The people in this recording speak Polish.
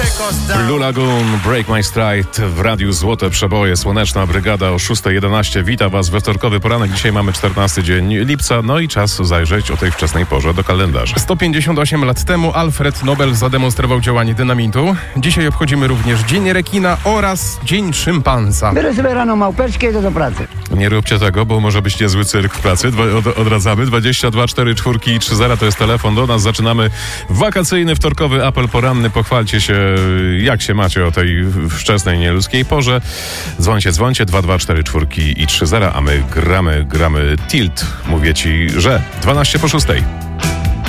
Blue Lagoon, Break My Stride w Radiu Złote Przeboje. Słoneczna Brygada o 6:11. Wita Was we wtorkowy poranek. Dzisiaj mamy 14 dzień lipca, no i czas zajrzeć o tej wczesnej porze do kalendarza. 158 lat temu Alfred Nobel zademonstrował działanie dynamitu. Dzisiaj obchodzimy również Dzień Rekina oraz Dzień Szympansa. Biorę sobie rano małpeczkę i idę do pracy. Nie róbcie tego, bo może być niezły cyrk w pracy. Odradzamy. 22 4 4 i 30 to jest telefon do nas. Zaczynamy wakacyjny, wtorkowy apel poranny. Pochwalcie się, jak się macie o tej wczesnej, nieludzkiej porze. Dzwońcie 22 4 4 i 30, a my gramy Tilt. Mówię ci, że 12 po 6.